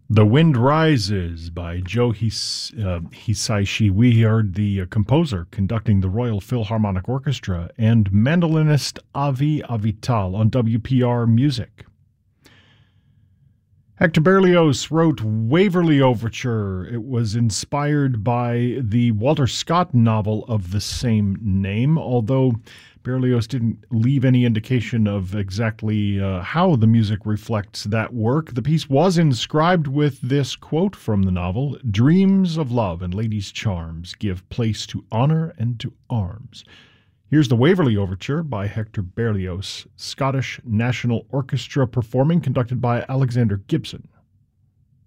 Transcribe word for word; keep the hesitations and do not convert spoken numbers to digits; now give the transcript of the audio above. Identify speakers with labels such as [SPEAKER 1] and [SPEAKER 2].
[SPEAKER 1] The Wind Rises by Joe His, uh, Hisaishi. We heard the uh, composer conducting the Royal Philharmonic Orchestra and mandolinist Avi Avital on W P R Music. Hector Berlioz wrote Waverly Overture. It was inspired by the Walter Scott novel of the same name, although Berlioz didn't leave any indication of exactly uh, how the music reflects that work. The piece was inscribed with this quote from the novel: "Dreams of love and ladies' charms give place to honor and to arms." Here's the Waverly Overture by Hector Berlioz, Scottish National Orchestra performing, conducted by Alexander Gibson.